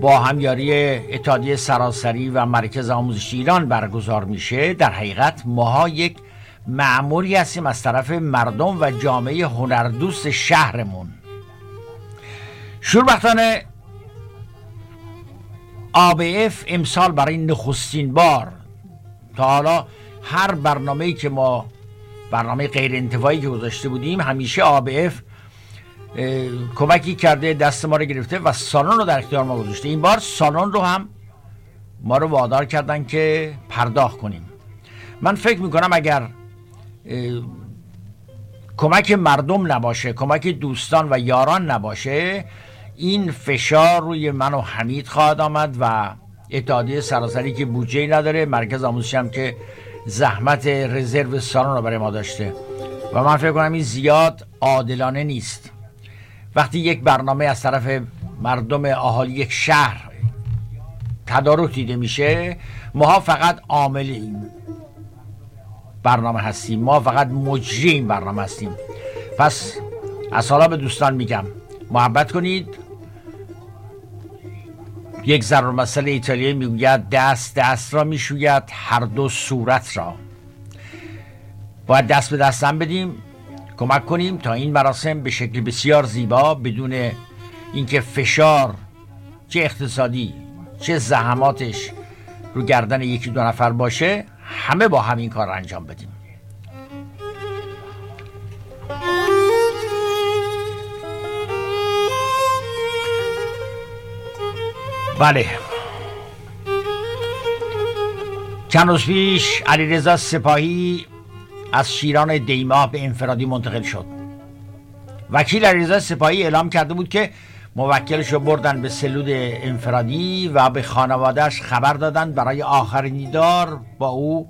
با همیاری اتحادیه سراسری و مرکز آموزش ایران برگزار میشه، در حقیقت ماها یک مأموری هستیم از طرف مردم و جامعه هنردوست شهرمون. شوربختانه ABF امسال برای نخستین بار تا حالا هر برنامه‌ای که ما برنامه غیر انتفاعی که گذاشته بودیم همیشه ABF کمکی کرده، دست ما رو گرفته و سالن رو در اختیار ما گذاشته. این بار سالن رو هم ما رو وادار کردن که پرداخت کنیم. من فکر میکنم اگر کمک مردم نباشه، کمک دوستان و یاران نباشه، این فشار روی من و حمید خواهد آمد و اتحادیه سراسری که بودجه نداره، مرکز آموزشی هم که زحمت رزرو سالن رو برای ما داشته و من فکر کنم این زیاد عادلانه نیست. وقتی یک برنامه از طرف مردم اهالی یک شهر تدارک دیده میشه، ما فقط عامل این برنامه هستیم، ما فقط مجری این برنامه هستیم. پس از حالا به دوستان میگم محبت کنید. یک ضرب المثل ایتالیایی میگوید دست دست را میشوید، هر دو صورت را. باید دست به دست هم بدیم، کمک کنیم تا این مراسم به شکل بسیار زیبا، بدون اینکه فشار چه اقتصادی چه زحماتش رو گردن یکی دو نفر باشه، همه با همین کار انجام بدیم. بله، چند روز پیش علیرضا سپاهی از شیران دیما به انفرادی منتقل شد. وکیل علیرضا سپاهی اعلام کرده بود که موکلش رو بردن به سلول انفرادی و به خانوادهش خبر دادن برای آخرین دیدار با او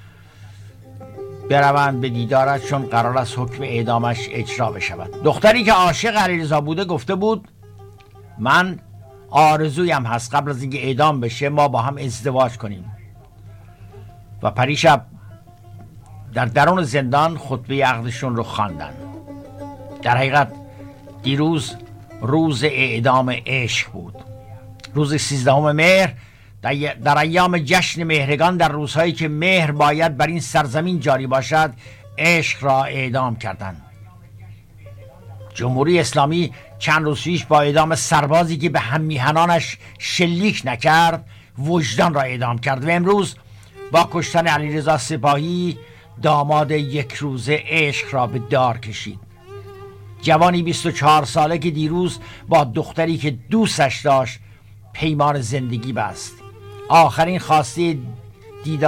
بروند به دیدارش، چون قرار است حکم اعدامش اجرا بشود. دختری که عاشق علیرضا بوده گفته بود من آرزویم هست قبل از اینکه اعدام بشه ما با هم ازدواج کنیم. و پریشب در درون زندان خطبه عقدشون رو خواندن. در حقیقت دیروز روز اعدام عشق بود، روز 13 مهر، در ایام جشن مهرگان، در روزهایی که مهر باید بر این سرزمین جاری باشد، عشق را اعدام کردند. جمهوری اسلامی چند روز پیش با اعدام سربازی که به هم میهنانش شلیک نکرد وجدان را اعدام کرد و امروز با کشتن علیرضا سپاهی داماد یک روزه عشق را به دار کشید. جوانی 24 ساله که دیروز با دختری که دوستش داشت پیمان زندگی بست. آخرین خواسته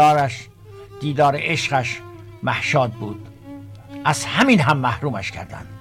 دیدار عشقش مهشاد بود. از همین هم محرومش کردند.